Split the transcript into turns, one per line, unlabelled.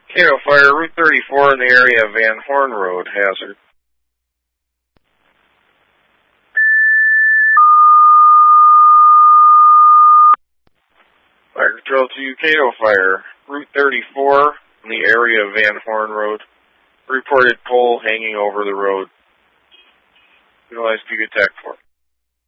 Cato Fire, Route 34 in the area of Van Horn Road, hazard. Fire Control to Cato Fire, Route 34 in the area of Van Horn Road. Reported pole hanging over the road. Utilize Puget Tech for.